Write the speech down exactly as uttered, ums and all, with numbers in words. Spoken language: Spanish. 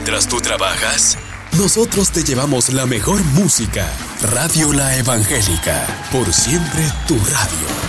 Mientras tú trabajas, nosotros te llevamos la mejor música. Radio La Evangélica, por siempre tu radio.